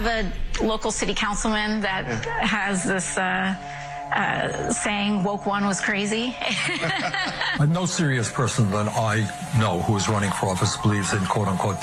have a local city councilman that has this saying woke one was crazy. No serious person that I know who is running for office believes in quote unquote